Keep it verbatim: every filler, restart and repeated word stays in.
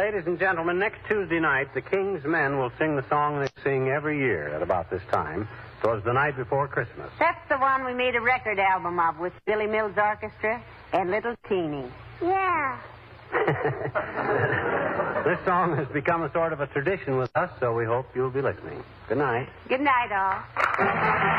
ladies and gentlemen, next Tuesday night, the King's Men will sing the song they sing every year at about this time. Twas the night before Christmas. That's the one we made a record album of with Billy Mills Orchestra and Little Teeny. Yeah. This song has become a sort of a tradition with us, so we hope you'll be listening. Good night. Good night, all.